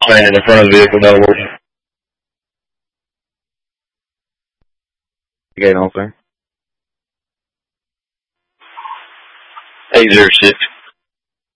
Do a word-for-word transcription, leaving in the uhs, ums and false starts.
standing in front of the vehicle, in other words. Gate on, sir. eight zero six.